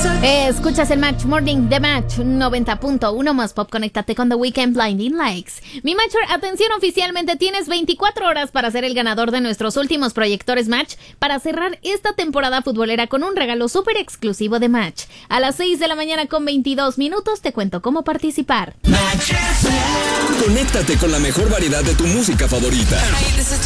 Escuchas el Match Morning de Match 90.1 más pop. Conéctate con The Weeknd, Blinding Lights. Mi Matcher, atención, oficialmente tienes 24 horas para ser el ganador de nuestros últimos proyectores Match para cerrar esta temporada futbolera con un regalo súper exclusivo de Match. A las 6 de la mañana con 22 minutos te cuento cómo participar. Conéctate con la mejor variedad de tu música favorita. Hey, this is